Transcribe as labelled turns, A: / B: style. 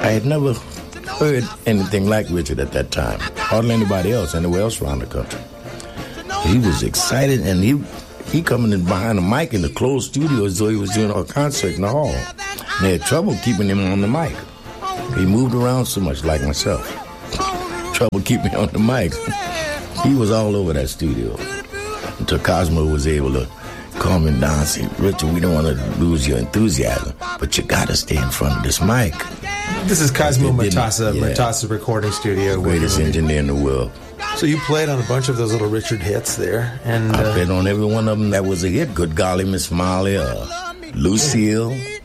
A: I had never heard anything like Richard at that time. Hardly anybody else, anywhere else around the country. He was excited, and he coming in behind the mic in the closed studio as though he was doing a concert in the hall. And they had trouble keeping him on the mic. He moved around so much like myself. Trouble keeping on the mic. He was all over that studio until Cosmo was able to calm him down and say, Richard, we don't want to lose your enthusiasm, but you got to stay in front of this mic.
B: This is Cosmo Matassa Recording Studio.
A: Greatest engineer in the world.
B: So you played on a bunch of those little Richard hits there. And
A: I played on every one of them that was a hit. Good Golly, Miss Molly, Lucille.